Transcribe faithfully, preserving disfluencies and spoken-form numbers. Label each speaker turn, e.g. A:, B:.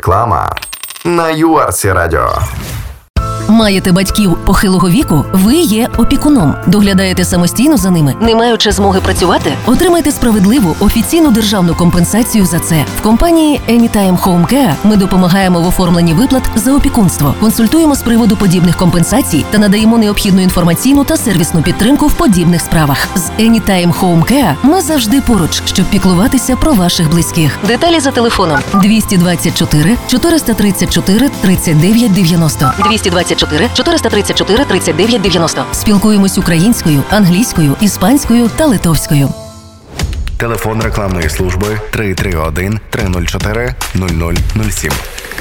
A: Реклама на ю ар сі Радіо.
B: Маєте батьків похилого віку? Ви є опікуном. Доглядаєте самостійно за ними, не маючи змоги працювати? Отримайте справедливу офіційну державну компенсацію за це. В компанії Anytime Home Care ми допомагаємо в оформленні виплат за опікунство, консультуємо з приводу подібних компенсацій та надаємо необхідну інформаційну та сервісну підтримку в подібних справах. З Anytime Home Care ми завжди поруч, щоб піклуватися про ваших близьких. Деталі за телефоном двісті двадцять чотири чотириста тридцять чотири тридцять дев'ять дев'яносто. двісті двадцять чотири чотириста тридцять чотири тридцять дев'ять дев'яносто. Спілкуємось українською, англійською, іспанською та литовською.
A: Телефон рекламної служби три три один три нуль чотири нуль нуль нуль сім.